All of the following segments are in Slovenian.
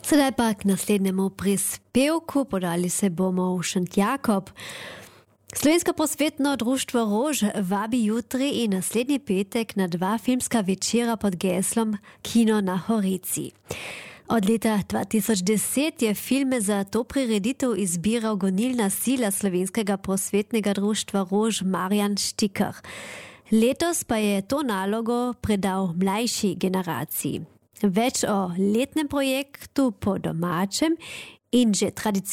Sedaj pa k naslednjemu prispevku podali se bomo v Šentjakob. Slovensko prosvetno društvo Rož vabi jutri in naslednji petek na 2 filmska večera pod geslom Kino na Horici. Od leta 2010 je filme za to prireditev izbiral gonilna sila Slovenskega prosvetnega društva Rož Marjan Štikar. Letos pa je to nalogo predal mlajši generaciji. Več o letnem projektu po domačem in že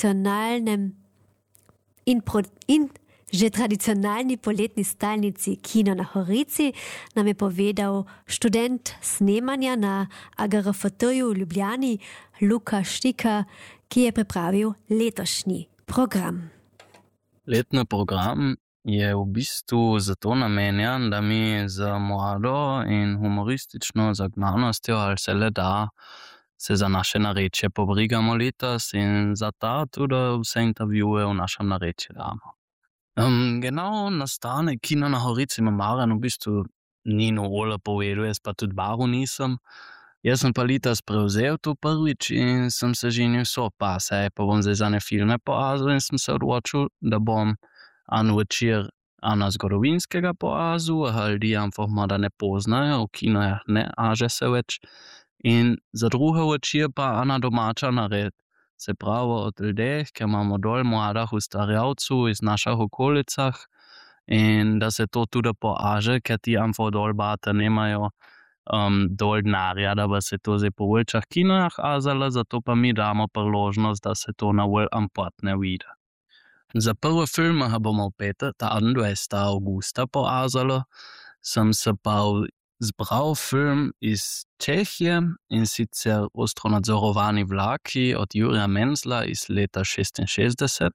tradicionalni poletni stalnici Kino na Horici nam je povedal študent snemanja na AGRFT-ju v Ljubljani Luka Štika, ki je pripravil letošnji program. Letni program je v bistvu zato namenjen, da mi z mlado in humoristično zagnanostjo ali se le da se za naše narečje pobrigamo letos in za ta tudi vse intervjuje v našem narečju damo. Genau nastane Kino na Horici Marjan v bistvu ni novole povedal, jaz pa tudi baru nisem. Jaz sem pa letos prevzel to prvič in sem se ženil pa bom zdaj za ne filme poazil in sem se odločil, da bom večer zgodovinskega poazil, ljudi einfach mal da ne poznajo, v kinojah ne aže se več. In za druge večer pa domača nared. Se pravi od ljudeh, ki imamo dol mladih ustvarjalcev iz naših okolicah in da se to tudi poaže, ker ti einfach dol bata nemajo dol denarja, da bi se to zdaj po večjih kinojah azalo, zato pa mi damo priložnost, da se to na bolj ampatne vidi. Za prve filme bomo v petek, 22. augusta poazalo, sem se pa zbral film iz Čehije in sicer Ostronadzorovani vlaki od Jurija Menzla iz leta 66.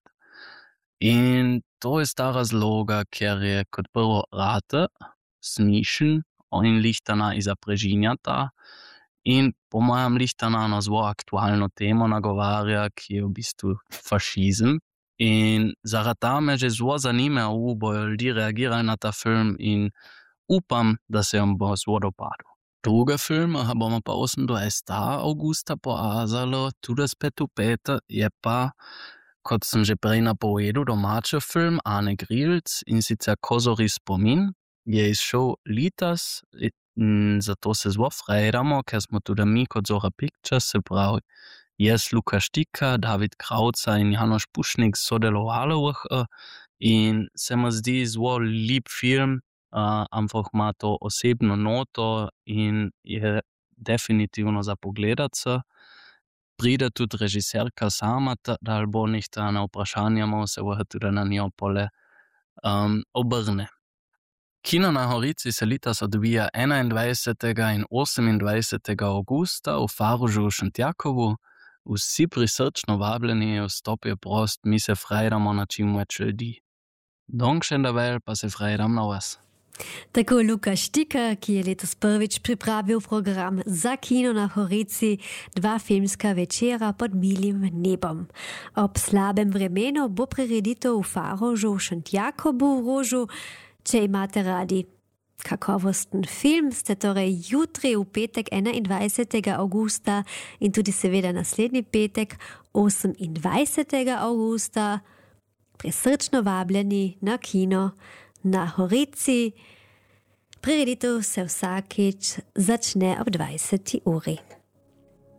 In to je ta razloga, ker je kot prvo rate, smišen in lihtana iza prežinjata in po mojem lihtana na zelo aktualno temo nagovarja, ki je v bistvu fašizem. In zaradi tega me že zelo zanima, kako bojo ljudje reagirali na ta film in upam, da se jim bo zelo dopadel. Druge filme bomo pa 28. augusta poazalo, tudi spet v petek, je pa, kot sem že prej napovedal, domači film Ane Grilc in sicer Kozori spomin, je izšel letos, zato se zelo frejdamo, ker smo tudi mi kot Zora Pictures, se pravi, jaz, Luka Štika, David Krauca in Janoš Pušnik sodelovali in se mi zdi zelo lep film, einfach ima to osebno noto in je definitivno za pogledati se. Pride tudi režiserka sama, da bo nekaj na vprašanje, se bo tudi na njo pole obrne. Kino na Horici se letos odvija 21. in 28. augusta v Faružu v Šentjakobu. Vsi prisrčno vabljeni, vstop je prost, mi se frejdamo na čim več ljudi. Dankšen da vel, pa se frejdam na vas. Tako Luka Štika, ki je letos prvič pripravil program za Kino na Horici, 2 filmska večera pod milim nebom. Ob slabem vremenu bo prireditev v Faružu v Šentjakobu v Rožu. Če imate radi kakovosten film, ste torej jutri v petek 21. augusta in tudi seveda naslednji petek 28. augusta prisrčno vabljeni na Kino na Horici. Prireditev se vsakič začne ob 20. uri.